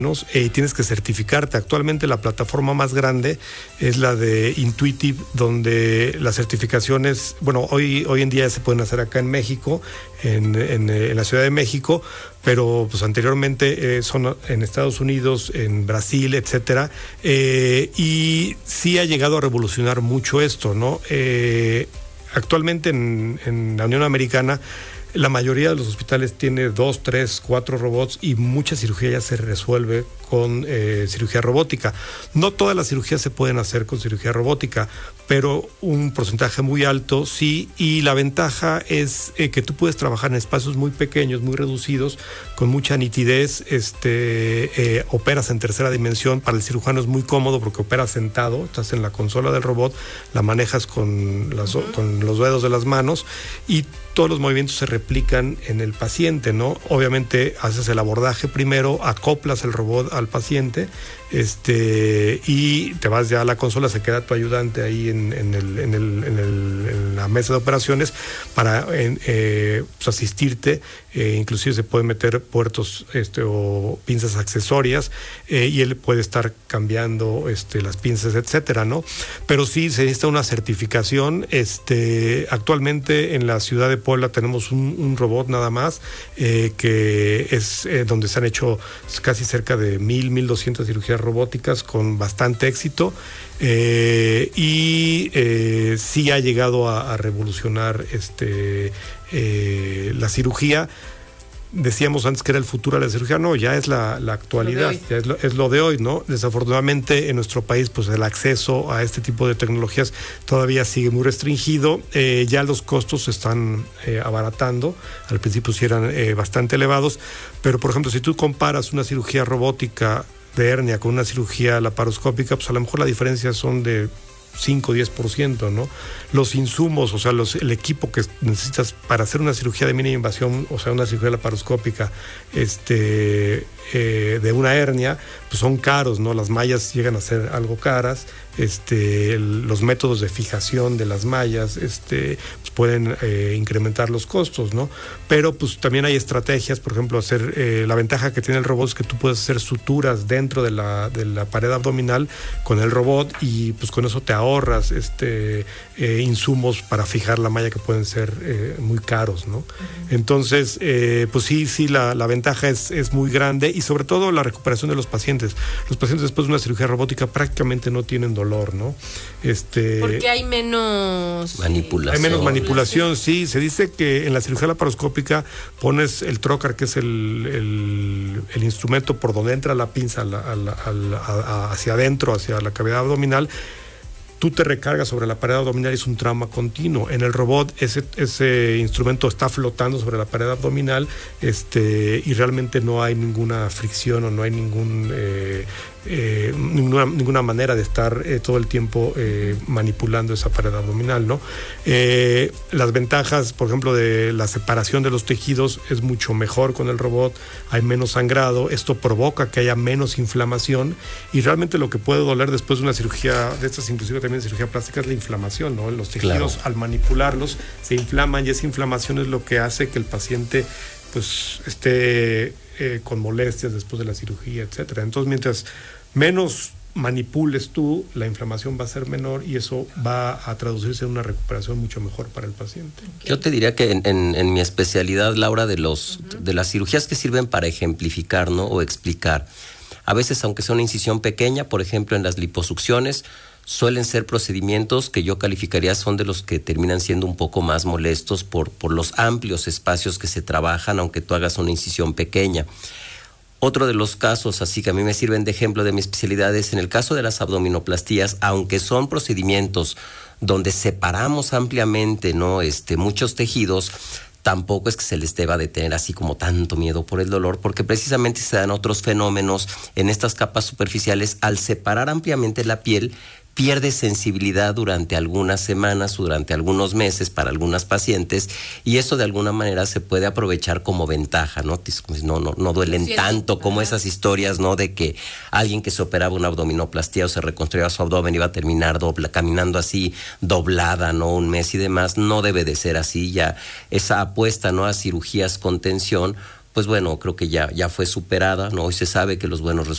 y tienes que certificarte. Actualmente la plataforma más grande es la de Intuitive, donde las certificaciones, bueno, hoy en día se pueden hacer acá en México, en la Ciudad de México, pero pues anteriormente son en Estados Unidos, en Brasil, etcétera, y sí ha llegado a revolucionar mucho esto, ¿no? Actualmente en la Unión Americana la mayoría de los hospitales tiene 2, 3, 4 robots y mucha cirugía ya se resuelve con cirugía robótica. No todas las cirugías se pueden hacer con cirugía robótica, pero un porcentaje muy alto sí, y la ventaja es que tú puedes trabajar en espacios muy pequeños, muy reducidos, con mucha nitidez, operas en tercera dimensión. Para el cirujano es muy cómodo porque operas sentado, estás en la consola del robot, la manejas con los dedos de las manos y todos los movimientos se replican en el paciente, ¿no? Obviamente haces el abordaje primero, acoplas el robot al paciente, y te vas ya a la consola, se queda tu ayudante ahí en la mesa de operaciones para pues asistirte, inclusive se pueden meter puertos o pinzas accesorias, y él puede estar cambiando las pinzas, etcétera, ¿no? Pero sí se necesita una certificación. Actualmente en la ciudad de Puebla tenemos un robot nada más, que es donde se han hecho casi cerca de 1,200 cirugías robóticas con bastante éxito, y sí ha llegado a revolucionar la cirugía. Decíamos antes que era el futuro de la cirugía, no, ya es la actualidad, ya es lo de hoy, ¿no? Desafortunadamente en nuestro país pues el acceso a este tipo de tecnologías todavía sigue muy restringido, ya los costos se están abaratando, al principio sí eran bastante elevados, pero por ejemplo si tú comparas una cirugía robótica de hernia con una cirugía laparoscópica, pues a lo mejor la diferencia son de 5 o 10%, ¿no? Los insumos, o sea, el equipo que necesitas para hacer una cirugía de mínima invasión, o sea, una cirugía laparoscópica, de una hernia, pues son caros, ¿no? Las mallas llegan a ser algo caras, los métodos de fijación de las mallas, pues pueden incrementar los costos, ¿no? Pero pues también hay estrategias, por ejemplo, la ventaja que tiene el robot es que tú puedes hacer suturas dentro de la pared abdominal con el robot y pues con eso te ahorras insumos para fijar la malla que pueden ser muy caros, ¿no? Entonces, pues sí, la ventaja es muy grande y sobre todo la recuperación de los pacientes. Los pacientes después de una cirugía robótica prácticamente no tienen dolor, ¿no? Porque hay menos manipulación. Hay menos manipulación, sí. Se dice que en la cirugía laparoscópica pones el trocar, que es el instrumento por donde entra la pinza hacia adentro, hacia la cavidad abdominal. Tú te recargas sobre la pared abdominal y es un trauma continuo. En el robot ese instrumento está flotando sobre la pared abdominal, y realmente no hay ninguna fricción o no hay ninguna manera de estar todo el tiempo manipulando esa pared abdominal, ¿no? Las ventajas, por ejemplo, de la separación de los tejidos es mucho mejor con el robot, hay menos sangrado, esto provoca que haya menos inflamación y realmente lo que puede doler después de una cirugía de estas, inclusive también de cirugía plástica, es la inflamación, ¿no? Los tejidos, claro, al manipularlos se inflaman y esa inflamación es lo que hace que el paciente pues esté con molestias después de la cirugía, etcétera. Entonces, mientras menos manipules tú, la inflamación va a ser menor y eso va a traducirse en una recuperación mucho mejor para el paciente. Okay. Yo te diría que en mi especialidad, Laura, de las cirugías que sirven para ejemplificar, ¿no? O explicar. A veces, aunque sea una incisión pequeña, por ejemplo, en las liposucciones, suelen ser procedimientos que yo calificaría son de los que terminan siendo un poco más molestos por los amplios espacios que se trabajan, aunque tú hagas una incisión pequeña. Otro de los casos, así que a mí me sirven de ejemplo de mi especialidad, es en el caso de las abdominoplastías, aunque son procedimientos donde separamos ampliamente, ¿no? Muchos tejidos, tampoco es que se les deba de tener así como tanto miedo por el dolor, porque precisamente se dan otros fenómenos en estas capas superficiales. Al separar ampliamente la piel, pierde sensibilidad durante algunas semanas o durante algunos meses para algunas pacientes y eso de alguna manera se puede aprovechar como ventaja, ¿no? No duelen tanto como esas historias, ¿no? De que alguien que se operaba una abdominoplastía o se reconstruía su abdomen iba a terminar caminando así doblada, ¿no? Un mes y demás. No debe de ser así. Ya esa apuesta, ¿no? A cirugías con tensión, pues bueno, creo que ya fue superada, ¿no? Hoy se sabe que los buenos resultados